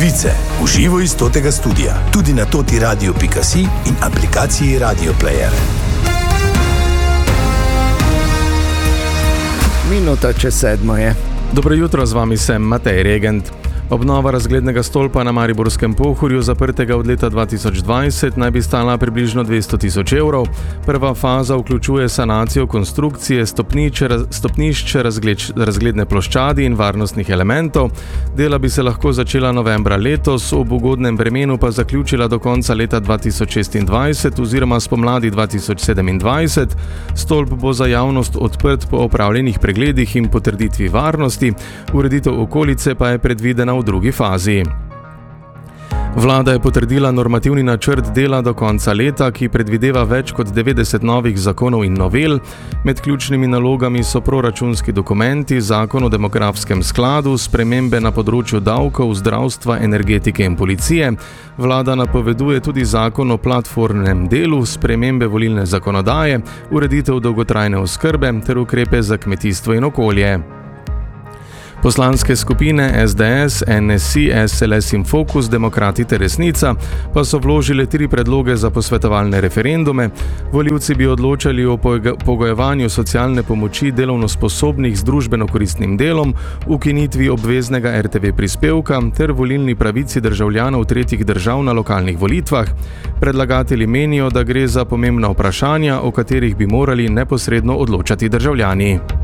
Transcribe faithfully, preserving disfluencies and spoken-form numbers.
Novice v živo iz totega studia, tudi na toti radio pika si in aplikaciji Radio Player. Minuta čez sedmo je. Dobro jutro, z vami sem Matej Regent. Obnova razglednega stolpa na Mariborskem Pohorju, zaprtega od leta dva tisoč dvajset, naj bi stala približno dvesto tisoč evrov. Prva faza vključuje sanacijo konstrukcije, stopnišče, stopnišče razgled, razgledne ploščadi in varnostnih elementov. Dela bi se lahko začela novembra letos, ob ugodnem vremenu pa zaključila do konca leta dva tisoč šestindvajset oziroma spomladi dva tisoč sedemindvajset. Stolp bo za javnost odprt po opravljenih pregledih in potrditvi varnosti, ureditev okolice pa je predvidena v drugi fazi. Vlada je potrdila normativni načrt dela do konca leta, ki predvideva več kot devetdeset novih zakonov in novel. Med ključnimi nalogami so proračunski dokumenti, zakon o demografskem skladu, spremembe na področju davkov, zdravstva, energetike in policije. Vlada napoveduje tudi zakon o platformnem delu, spremembe volilne zakonodaje, ureditev dolgotrajne oskrbe ter ukrepe za kmetijstvo in okolje. Poslanske skupine S D S, N S I, S L S in Fokus, Demokrati ter Resnica pa so vložile tri predloge za posvetovalne referendume. Volivci bi odločali o pogojevanju socialne pomoči delovno sposobnih z družbeno koristnim delom, ukinitvi obveznega R T V prispevka ter volilni pravici državljanov tretjih držav na lokalnih volitvah. Predlagatelji menijo, da gre za pomembna vprašanja, o katerih bi morali neposredno odločati državljani.